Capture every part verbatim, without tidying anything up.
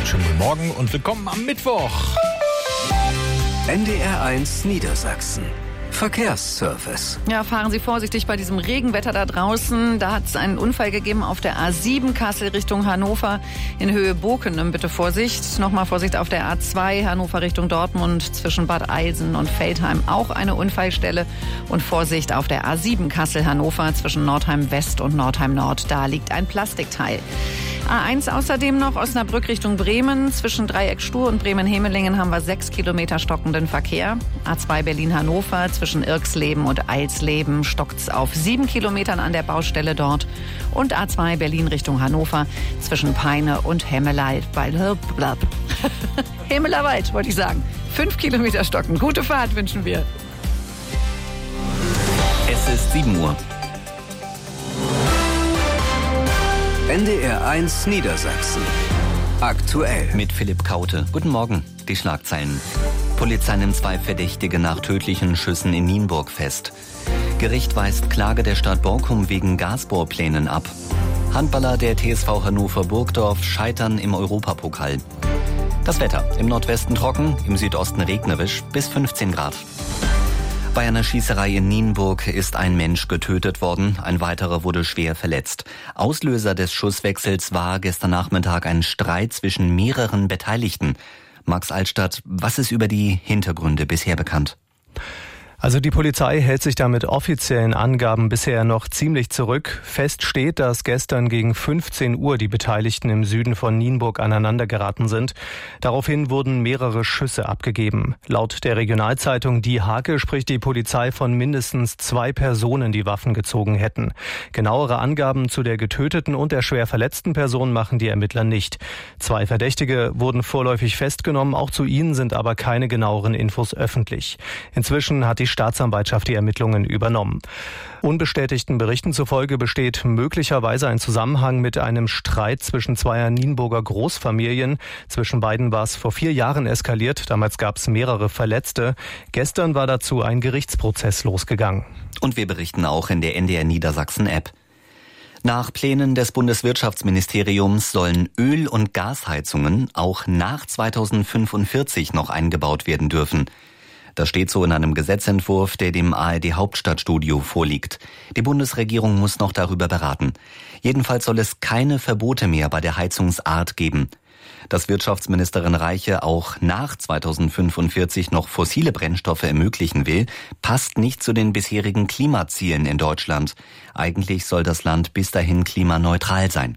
schönen guten Morgen und willkommen am Mittwoch. N D R eins Niedersachsen. Verkehrsservice. Ja, fahren Sie vorsichtig bei diesem Regenwetter da draußen. Da hat es einen Unfall gegeben auf der A sieben Kassel Richtung Hannover in Höhe Bokenem. Bitte Vorsicht. Nochmal Vorsicht auf der A zwei Hannover Richtung Dortmund zwischen Bad Eilsen und Veltheim. Auch eine Unfallstelle. Und Vorsicht auf der A sieben Kassel Hannover zwischen Nordheim West und Nordheim Nord. Da liegt ein Plastikteil. A eins außerdem noch Osnabrück Richtung Bremen. Zwischen Dreieck Stur und Bremen-Hemelingen haben wir sechs Kilometer stockenden Verkehr. A zwei Berlin-Hannover zwischen Irksleben und Eilsleben stockt's auf sieben Kilometern an der Baustelle dort. Und A zwei Berlin Richtung Hannover zwischen Peine und Hemmelwald. Hemmelerwald, wollte ich sagen. Fünf Kilometer stocken. Gute Fahrt wünschen wir. Es ist sieben Uhr. N D R eins Niedersachsen. Aktuell. Mit Philipp Kaute. Guten Morgen. Die Schlagzeilen. Polizei nimmt zwei Verdächtige nach tödlichen Schüssen in Nienburg fest. Gericht weist Klage der Stadt Borkum wegen Gasbohrplänen ab. Handballer der T S V Hannover Burgdorf scheitern im Europapokal. Das Wetter. Im Nordwesten trocken, im Südosten regnerisch bis fünfzehn Grad. Bei einer Schießerei in Nienburg ist ein Mensch getötet worden, ein weiterer wurde schwer verletzt. Auslöser des Schusswechsels war gestern Nachmittag ein Streit zwischen mehreren Beteiligten. Max Altstadt, was ist über die Hintergründe bisher bekannt? Also die Polizei hält sich da mit offiziellen Angaben bisher noch ziemlich zurück. Fest steht, dass gestern gegen fünfzehn Uhr die Beteiligten im Süden von Nienburg aneinandergeraten sind. Daraufhin wurden mehrere Schüsse abgegeben. Laut der Regionalzeitung Die Hake spricht die Polizei von mindestens zwei Personen, die Waffen gezogen hätten. Genauere Angaben zu der getöteten und der schwer verletzten Person machen die Ermittler nicht. Zwei Verdächtige wurden vorläufig festgenommen, auch zu ihnen sind aber keine genaueren Infos öffentlich. Inzwischen hat die Staatsanwaltschaft die Ermittlungen übernommen. Unbestätigten Berichten zufolge besteht möglicherweise ein Zusammenhang mit einem Streit zwischen zweier Nienburger Großfamilien. Zwischen beiden war es vor vier Jahren eskaliert. Damals gab es mehrere Verletzte. Gestern war dazu ein Gerichtsprozess losgegangen. Und wir berichten auch in der N D R Niedersachsen-App. Nach Plänen des Bundeswirtschaftsministeriums sollen Öl- und Gasheizungen auch nach zweitausendfünfundvierzig noch eingebaut werden dürfen. Das steht so in einem Gesetzentwurf, der dem A R D Hauptstadtstudio vorliegt. Die Bundesregierung muss noch darüber beraten. Jedenfalls soll es keine Verbote mehr bei der Heizungsart geben. Dass Wirtschaftsministerin Reiche auch nach zweitausendfünfundvierzig noch fossile Brennstoffe ermöglichen will, passt nicht zu den bisherigen Klimazielen in Deutschland. Eigentlich soll das Land bis dahin klimaneutral sein.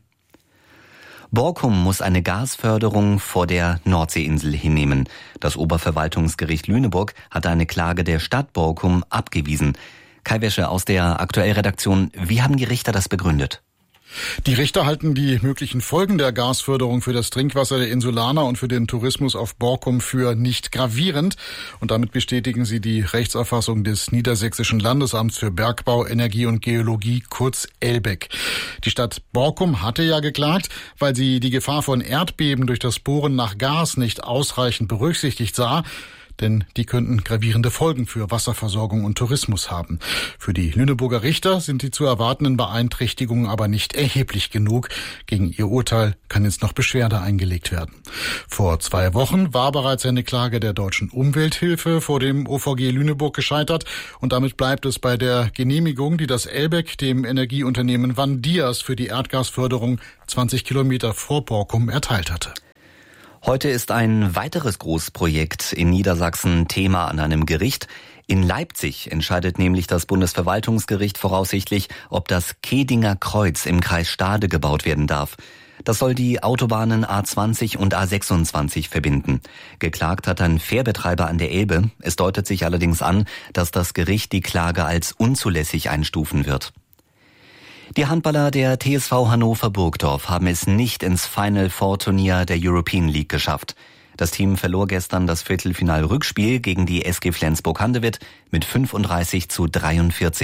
Borkum muss eine Gasförderung vor der Nordseeinsel hinnehmen. Das Oberverwaltungsgericht Lüneburg hat eine Klage der Stadt Borkum abgewiesen. Kai Wäsche aus der Aktuellredaktion. Wie haben die Richter das begründet? Die Richter halten die möglichen Folgen der Gasförderung für das Trinkwasser der Insulaner und für den Tourismus auf Borkum für nicht gravierend. Und damit bestätigen sie die Rechtsauffassung des Niedersächsischen Landesamts für Bergbau, Energie und Geologie, kurz ELBEG. Die Stadt Borkum hatte ja geklagt, weil sie die Gefahr von Erdbeben durch das Bohren nach Gas nicht ausreichend berücksichtigt sah. Denn die könnten gravierende Folgen für Wasserversorgung und Tourismus haben. Für die Lüneburger Richter sind die zu erwartenden Beeinträchtigungen aber nicht erheblich genug. Gegen ihr Urteil kann jetzt noch Beschwerde eingelegt werden. Vor zwei Wochen war bereits eine Klage der Deutschen Umwelthilfe vor dem O V G Lüneburg gescheitert. Und damit bleibt es bei der Genehmigung, die das ELBEG dem Energieunternehmen Vandias für die Erdgasförderung zwanzig Kilometer vor Borkum erteilt hatte. Heute ist ein weiteres Großprojekt in Niedersachsen Thema an einem Gericht. In Leipzig entscheidet nämlich das Bundesverwaltungsgericht voraussichtlich, ob das Kedinger Kreuz im Kreis Stade gebaut werden darf. Das soll die Autobahnen A zwanzig und A sechsundzwanzig verbinden. Geklagt hat ein Fährbetreiber an der Elbe. Es deutet sich allerdings an, dass das Gericht die Klage als unzulässig einstufen wird. Die Handballer der T S V Hannover Burgdorf haben es nicht ins Final Four Turnier der European League geschafft. Das Team verlor gestern das Viertelfinal-Rückspiel gegen die S G Flensburg-Handewitt mit fünfunddreißig zu dreiundvierzig.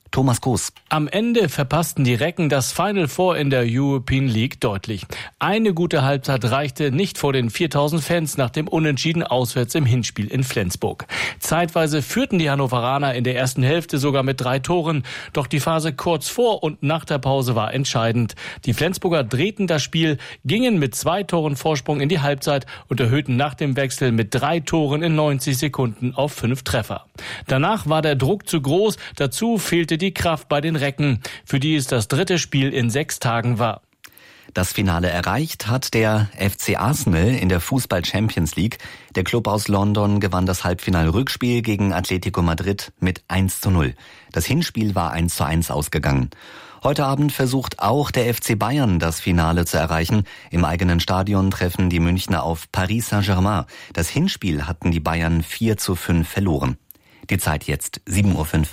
Thomas Groß. Am Ende verpassten die Recken das Final Four in der European League deutlich. Eine gute Halbzeit reichte nicht vor den viertausend Fans nach dem Unentschieden auswärts im Hinspiel in Flensburg. Zeitweise führten die Hannoveraner in der ersten Hälfte sogar mit drei Toren. Doch die Phase kurz vor und nach der Pause war entscheidend. Die Flensburger drehten das Spiel, gingen mit zwei Toren Vorsprung in die Halbzeit und erhöhten nach dem Wechsel mit drei Toren in neunzig Sekunden auf fünf Treffer. Danach war der Druck zu groß. Dazu fehlte die Kraft bei den Recken, für die es das dritte Spiel in sechs Tagen war. Das Finale erreicht hat der F C Arsenal in der Fußball Champions League. Der Club aus London gewann das Halbfinal-Rückspiel gegen Atletico Madrid mit eins zu null. Das Hinspiel war eins zu eins ausgegangen. Heute Abend versucht auch der F C Bayern, das Finale zu erreichen. Im eigenen Stadion treffen die Münchner auf Paris Saint-Germain. Das Hinspiel hatten die Bayern vier zu fünf verloren. Die Zeit jetzt sieben Uhr fünf.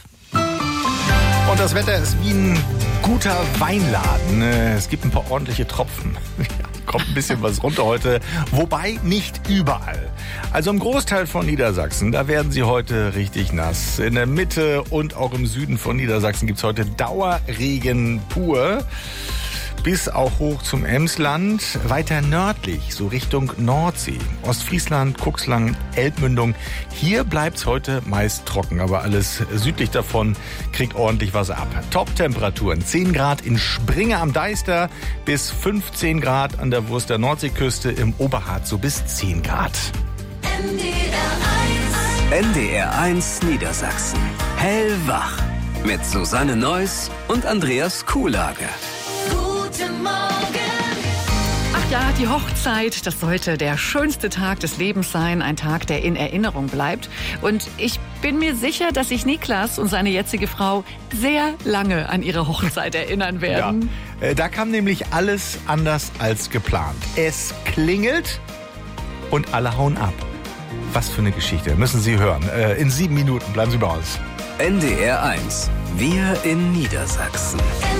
Und das Wetter ist wie ein guter Weinladen. Es gibt ein paar ordentliche Tropfen. Kommt ein bisschen was runter heute, wobei nicht überall. Also im Großteil von Niedersachsen, da werden sie heute richtig nass. In der Mitte und auch im Süden von Niedersachsen gibt's heute Dauerregen pur. Bis auch hoch zum Emsland, weiter nördlich, so Richtung Nordsee, Ostfriesland, Cuxland, Elbmündung. Hier bleibt's heute meist trocken, aber alles südlich davon kriegt ordentlich was ab. Top-Temperaturen, zehn Grad in Springe am Deister, bis fünfzehn Grad an der Wurster Nordseeküste, im Oberharz so bis zehn Grad. N D R eins. N D R eins Niedersachsen. Hellwach. Mit Susanne Neuss und Andreas Kuhlage. Guten Morgen. Ach ja, die Hochzeit, das sollte der schönste Tag des Lebens sein. Ein Tag, der in Erinnerung bleibt. Und ich bin mir sicher, dass sich Niklas und seine jetzige Frau sehr lange an ihre Hochzeit erinnern werden. Ja, äh, da kam nämlich alles anders als geplant. Es klingelt und alle hauen ab. Was für eine Geschichte, müssen Sie hören. Äh, in sieben Minuten, bleiben Sie bei uns. N D R eins. Wir in Niedersachsen.